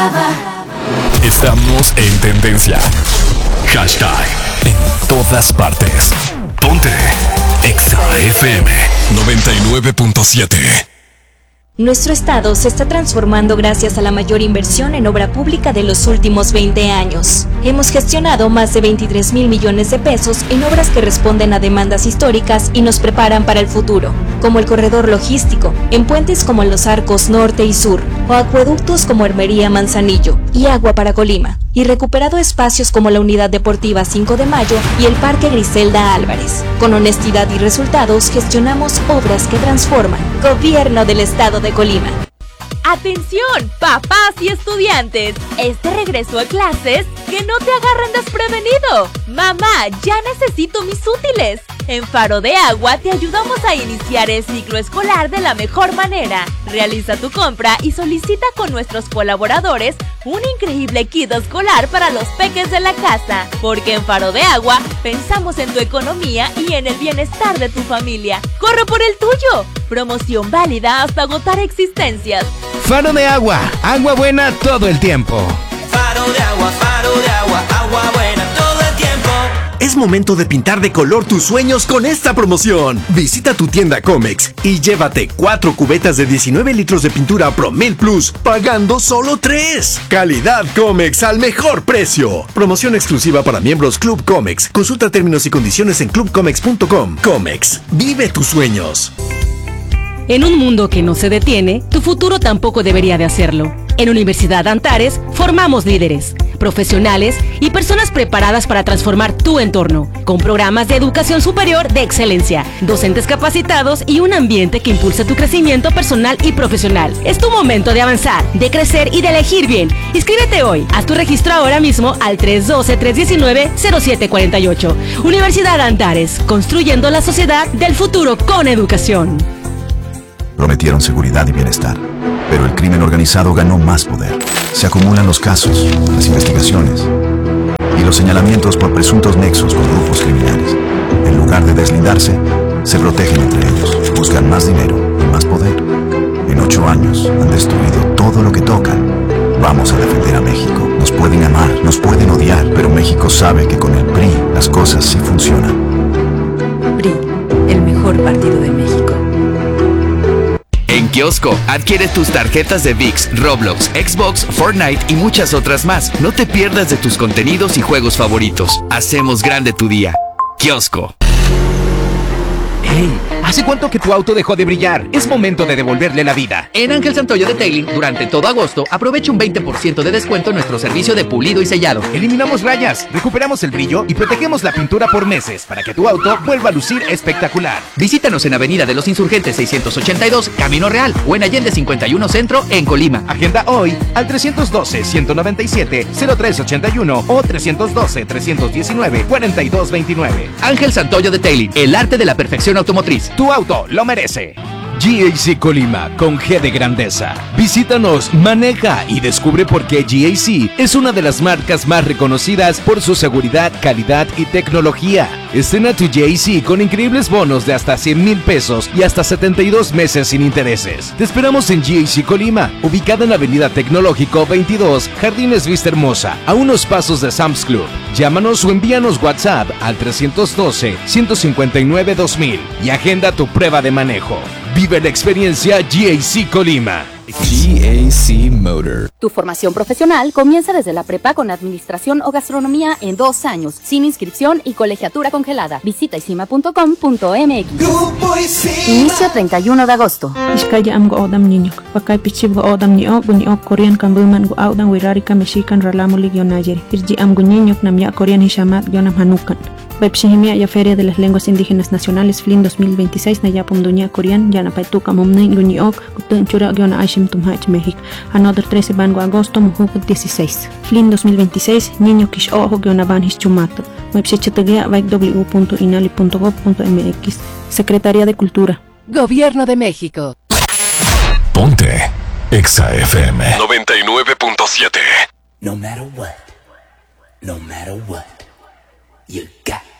Estamos en tendencia. Hashtag en todas partes. Ponte Exa FM 99.7. Nuestro estado se está transformando gracias a la mayor inversión en obra pública de los últimos 20 años. Hemos gestionado más de 23,000 millones de pesos en obras que responden a demandas históricas y nos preparan para el futuro, como el corredor logístico, en puentes como los arcos norte y sur, o acueductos como Hermería Manzanillo y Agua para Colima, y recuperado espacios como la Unidad Deportiva 5 de Mayo y el Parque Griselda Álvarez. Con honestidad y resultados gestionamos obras que transforman. Gobierno del Estado de Colima. ¡Atención, papás y estudiantes! Este regreso a clases, que no te agarren desprevenido. Mamá, ya necesito mis útiles. En Faro de Agua te ayudamos a iniciar el ciclo escolar de la mejor manera. Realiza tu compra y solicita con nuestros colaboradores un increíble kit escolar para los peques de la casa. Porque en Faro de Agua pensamos en tu economía y en el bienestar de tu familia. ¡Corre por el tuyo! Promoción válida hasta agotar existencias. Faro de Agua, agua buena todo el tiempo. Faro de agua, agua buena todo el tiempo. Es momento de pintar de color tus sueños con esta promoción. Visita tu tienda Comex y llévate 4 cubetas de 19 litros de pintura Promil Plus, pagando solo 3. Calidad Comex al mejor precio. Promoción exclusiva para miembros Club Comex. Consulta términos y condiciones en clubcomex.com. Comex, vive tus sueños. En un mundo que no se detiene, tu futuro tampoco debería de hacerlo. En Universidad Antares formamos líderes, profesionales y personas preparadas para transformar tu entorno, con programas de educación superior de excelencia, docentes capacitados y un ambiente que impulse tu crecimiento personal y profesional. Es tu momento de avanzar, de crecer y de elegir bien. Inscríbete hoy. Haz tu registro ahora mismo al 312-319-0748. Universidad Antares, construyendo la sociedad del futuro con educación. Prometieron seguridad y bienestar, pero el crimen organizado ganó más poder. Se acumulan los casos, las investigaciones y los señalamientos por presuntos nexos con grupos criminales. En lugar de deslindarse, se protegen entre ellos, buscan más dinero y más poder. En 8 años han destruido todo lo que tocan. Vamos a defender a México. Nos pueden amar, nos pueden odiar, pero México sabe que con el PRI las cosas sí funcionan. PRI, el mejor partido de México. En Kiosco, adquiere tus tarjetas de ViX, Roblox, Xbox, Fortnite y muchas otras más. No te pierdas de tus contenidos y juegos favoritos. Hacemos grande tu día. Kiosco. ¡Hey! ¿Hace cuánto que tu auto dejó de brillar? Es momento de devolverle la vida. En Ángel Santoyo Detailing, durante todo agosto, aprovecha un 20% de descuento en nuestro servicio de pulido y sellado. Eliminamos rayas, recuperamos el brillo y protegemos la pintura por meses para que tu auto vuelva a lucir espectacular. Visítanos en Avenida de los Insurgentes 682, Camino Real, o en Allende 51 Centro, en Colima. Agenda hoy al 312-197-0381 o 312-319-4229. Ángel Santoyo Detailing, el arte de la perfección automotriz. Tu auto lo merece. GAC Colima, con G de grandeza. Visítanos, maneja y descubre por qué GAC es una de las marcas más reconocidas por su seguridad, calidad y tecnología. Estrena tu GAC con increíbles bonos de hasta 100,000 pesos y hasta 72 meses sin intereses. Te esperamos en GAC Colima, ubicada en Avenida Tecnológico 22, Jardines Vista Hermosa, a unos pasos de Sam's Club. Llámanos o envíanos WhatsApp al 312-159-2000 y agenda tu prueba de manejo. Vive la experiencia GAC Colima. GAC Motor. Tu formación profesional comienza desde la prepa con administración o gastronomía en 2 años, sin inscripción y colegiatura congelada. Visita isima.com.mx. Inicio 31 de agosto. Webshihimia ya Feria de las Lenguas Indígenas Nacionales FLIN 2026 Nayapum Duña Corean Yana Paituca Mumning Guñiok Kutunchura Giona Ashim Tumhach México. Another 13 Bango Agosto Mujuk 16 FLIN 2026 Niño Kish Ojo Giona Banhis Chumato. Webshichategea www.inali.gov.mx. Secretaría de Cultura. Gobierno de México. Ponte Exa FM 99.7. No matter what, you got